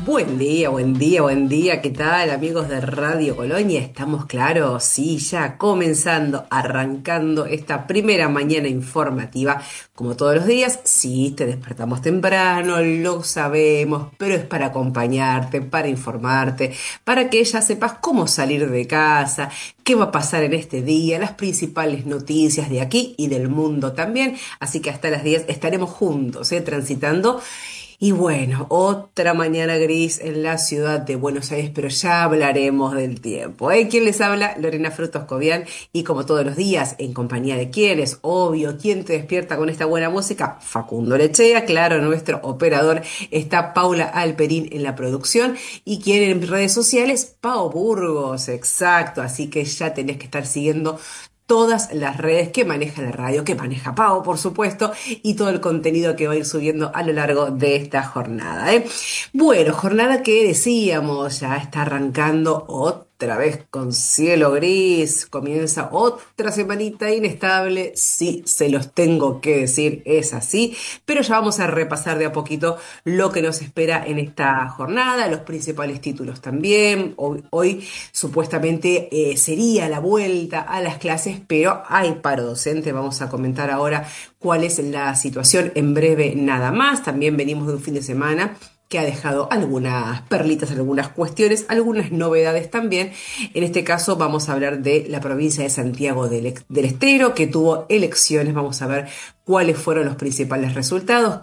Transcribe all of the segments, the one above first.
Buen día, buen día, buen día. ¿Qué tal, amigos de Radio Colonia? ¿Estamos claros? Sí, ya comenzando, arrancando esta primera mañana informativa. Como todos los días, sí, te despertamos temprano, lo sabemos, pero es para acompañarte, para informarte, para que ya sepas cómo salir de casa, qué va a pasar en este día, las principales noticias de aquí y del mundo también. Así que hasta las 10 estaremos juntos, transitando. Y bueno, otra mañana gris en la ciudad de Buenos Aires, pero ya hablaremos del tiempo. ¿Quién les habla? Lorena Frutos Cobian, y como todos los días, en compañía de quienes, obvio, ¿quién te despierta con esta buena música? Facundo Lechea, claro, nuestro operador, está Paula Alperín en la producción, y quien en redes sociales, Pao Burgos, exacto, así que ya tenés que estar siguiendo todas las redes que maneja la radio, que maneja Pau, por supuesto, y todo el contenido que va a ir subiendo a lo largo de esta jornada, ¿eh? Bueno, jornada que decíamos, ya está arrancando otra vez con cielo gris, comienza otra semanita inestable, sí, se los tengo que decir, es así, pero ya vamos a repasar de a poquito lo que nos espera en esta jornada, los principales títulos también. Hoy supuestamente sería la vuelta a las clases, pero hay paro docente. Vamos a comentar ahora cuál es la situación en breve nada más. También venimos de un fin de semana que ha dejado algunas perlitas, algunas cuestiones, algunas novedades también. En este caso vamos a hablar de la provincia de Santiago del Estero, que tuvo elecciones. Vamos a ver cuáles fueron los principales resultados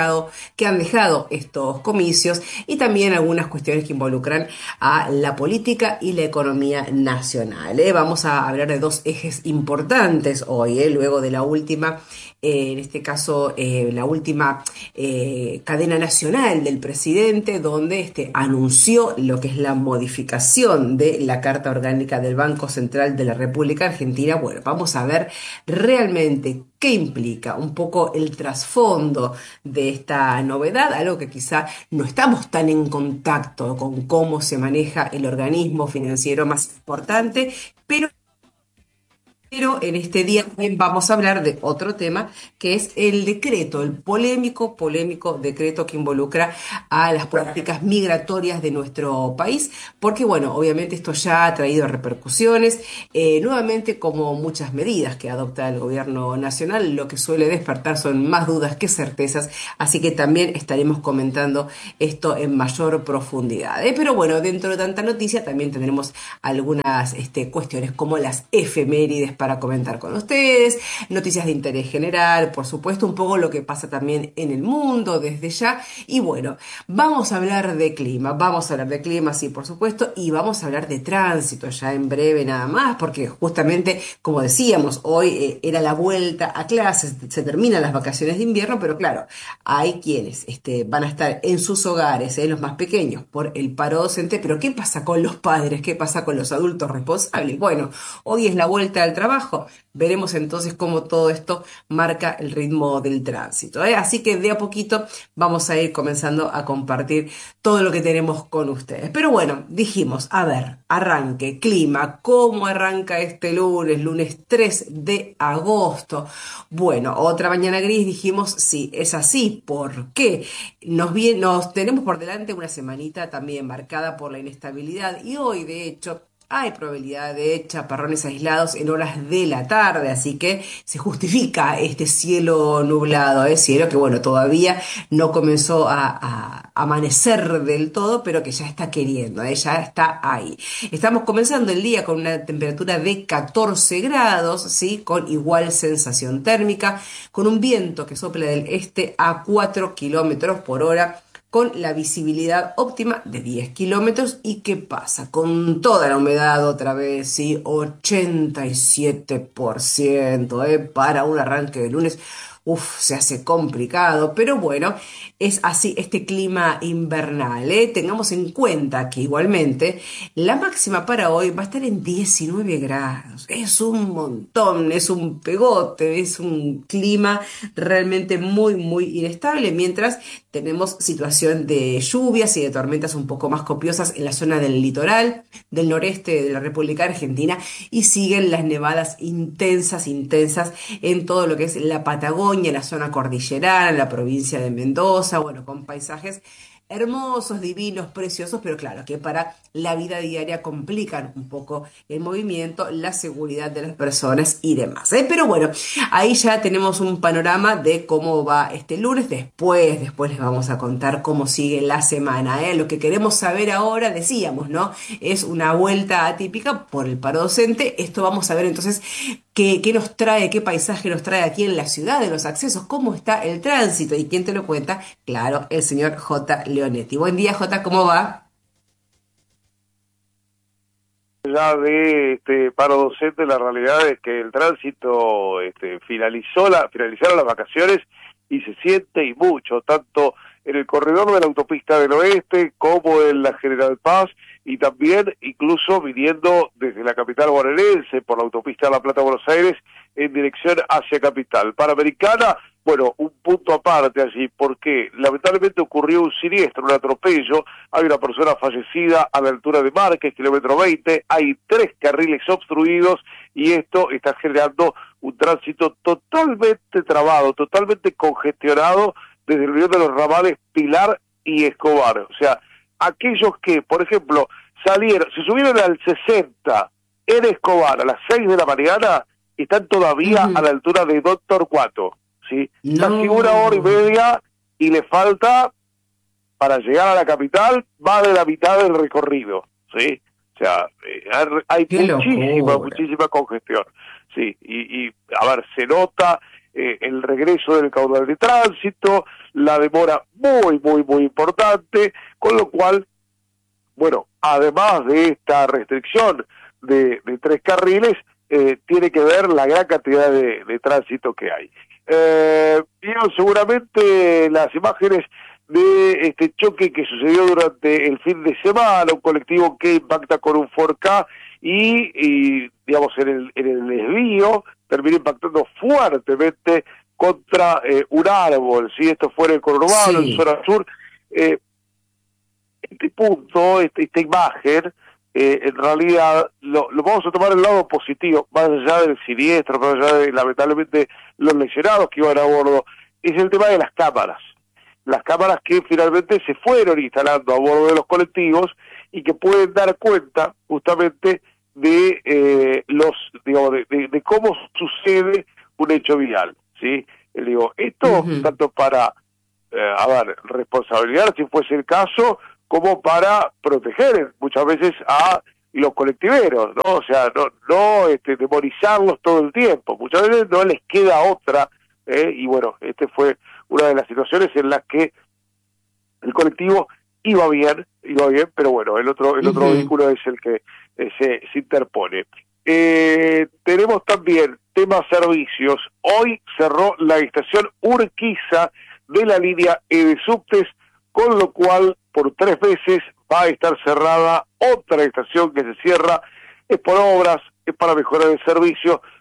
que han dejado estos comicios, y también algunas cuestiones que involucran a la política y la economía nacional. Vamos a hablar de dos ejes importantes hoy, luego de la última, en este caso, la última cadena nacional del presidente, donde anunció lo que es la modificación de la Carta Orgánica del Banco Central de la República Argentina. Bueno, vamos a ver realmente qué implica un poco el trasfondo de esta novedad, algo que quizá no estamos tan en contacto con cómo se maneja el organismo financiero más importante, pero en este día también vamos a hablar de otro tema, que es el decreto, el polémico decreto que involucra a las políticas migratorias de nuestro país, porque bueno, obviamente esto ya ha traído repercusiones. Nuevamente, como muchas medidas que adopta el gobierno nacional, lo que suele despertar son más dudas que certezas, así que también estaremos comentando esto en mayor profundidad, ¿eh? Pero bueno, dentro de tanta noticia también tendremos algunas cuestiones como las efemérides para comentar con ustedes, noticias de interés general, por supuesto, un poco lo que pasa también en el mundo desde ya. Y bueno, vamos a hablar de clima, sí, por supuesto, y vamos a hablar de tránsito ya en breve nada más, porque justamente, como decíamos, hoy era la vuelta a clases, se terminan las vacaciones de invierno, pero claro, hay quienes van a estar en sus hogares, los más pequeños, por el paro docente. Pero ¿qué pasa con los padres? ¿Qué pasa con los adultos responsables? Bueno, hoy es la vuelta al trabajo. Veremos entonces cómo todo esto marca el ritmo del tránsito, ¿eh? Así que de a poquito vamos a ir comenzando a compartir todo lo que tenemos con ustedes. Pero bueno, dijimos, a ver, arranque, clima, ¿cómo arranca este lunes, lunes 3 de agosto? Bueno, otra mañana gris, dijimos, sí, es así. ¿Por qué? Nos tenemos por delante una semanita también marcada por la inestabilidad, y hoy, de hecho, hay probabilidad de chaparrones aislados en horas de la tarde, así que se justifica este cielo nublado, cielo que bueno, todavía no comenzó a amanecer del todo, pero que ya está queriendo, ya está ahí. Estamos comenzando el día con una temperatura de 14 grados, ¿sí? Con igual sensación térmica, con un viento que sopla del este a 4 kilómetros por hora, con la visibilidad óptima de 10 kilómetros. ¿Y qué pasa? Con toda la humedad otra vez, ¿sí? 87%, para un arranque de lunes. Uf, se hace complicado, pero bueno, es así este clima invernal, ¿eh? Tengamos en cuenta que igualmente la máxima para hoy va a estar en 19 grados. Es un montón, es un pegote, es un clima realmente muy, muy inestable, mientras tenemos situación de lluvias y de tormentas un poco más copiosas en la zona del litoral, del noreste de la República Argentina, y siguen las nevadas intensas, intensas en todo lo que es la Patagonia, la zona cordillerana, la provincia de Mendoza, bueno, con paisajes hermosos, divinos, preciosos, pero claro, que para la vida diaria complican un poco el movimiento, la seguridad de las personas y demás, ¿eh? Pero bueno, ahí ya tenemos un panorama de cómo va este lunes. Después les vamos a contar cómo sigue la semana, ¿eh? Lo que queremos saber ahora, decíamos, ¿no? Es una vuelta atípica por el paro docente. Esto vamos a ver entonces qué nos trae, qué paisaje nos trae aquí en la ciudad, de los accesos, cómo está el tránsito. ¿Y quién te lo cuenta? Claro, el señor J. Leonetti. Buen día, J, ¿cómo va? Ya de este paro docente, la realidad es que el tránsito finalizaron las vacaciones y se siente y mucho, tanto en el corredor de la autopista del oeste como en la General Paz y también incluso viniendo desde la capital bonaerense por la autopista de La Plata-Buenos Aires en dirección hacia capital. Panamericana, bueno, un punto aparte allí, porque lamentablemente ocurrió un siniestro, un atropello, hay una persona fallecida a la altura de Márquez, kilómetro 20, hay 3 carriles obstruidos y esto está generando un tránsito totalmente trabado, totalmente congestionado desde el unión de los ramales Pilar y Escobar. O sea, aquellos que, por ejemplo, se subieron al 60 en Escobar a las 6 de la mañana, están todavía a Ujú. la altura de Don Torcuato, ¿sí? Casi una hora y No, media y le falta para llegar a la capital más de la mitad del recorrido, ¿sí? O sea, hay qué locura. muchísima congestión, ¿sí? A ver, se nota el regreso del caudal de tránsito, la demora muy importante, con lo cual, bueno, además de esta restricción de 3 carriles, tiene que ver la gran cantidad de tránsito que hay. Vieron seguramente las imágenes de este choque que sucedió durante el fin de semana, un colectivo que impacta con un 4K digamos, en el desvío termina impactando fuertemente contra un árbol, si esto fuera el conurbano, en Sí. zona sur. Eh, este punto, esta imagen, en realidad lo vamos a tomar el lado positivo, más allá del siniestro, más allá de lamentablemente los lesionados que iban a bordo, es el tema de las cámaras. Las cámaras que finalmente se fueron instalando a bordo de los colectivos y que pueden dar cuenta justamente de digamos, de cómo sucede un hecho vial, ¿sí? Digo, esto Ujú. tanto para a ver, responsabilidad si fuese el caso, como para proteger muchas veces a los colectiveros, ¿no? O sea, no demonizarlos todo el tiempo, muchas veces no les queda otra, y bueno, fue una de las situaciones en las que el colectivo iba bien, pero bueno, el otro Ujú. vehículo es el que se interpone. Tenemos también temas servicios. Hoy cerró la estación Urquiza de la línea E de subtes, con lo cual por 3 veces va a estar cerrada otra estación que se cierra. Es por obras, es para mejorar el servicio,